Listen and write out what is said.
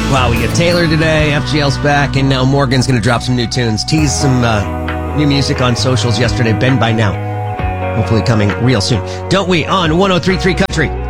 Wow, we get Taylor today, FGL's back, and now Morgan's going to drop some new tunes. Tease some new music on socials yesterday. Ben by now. Hopefully coming real soon. Don't we? On 103.3 Country.